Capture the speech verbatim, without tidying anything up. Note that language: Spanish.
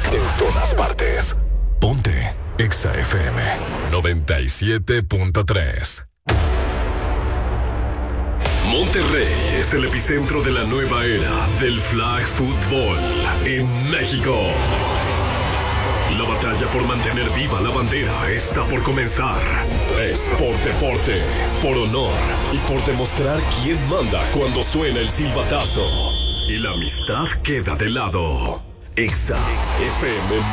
En todas partes. Ponte Exa F M noventa y siete punto tres. Monterrey es el epicentro de la nueva era del flag football en México. La batalla por mantener viva la bandera está por comenzar. Es por deporte, por honor y por demostrar quién manda cuando suena el silbatazo. Y la amistad queda de lado. Exa F M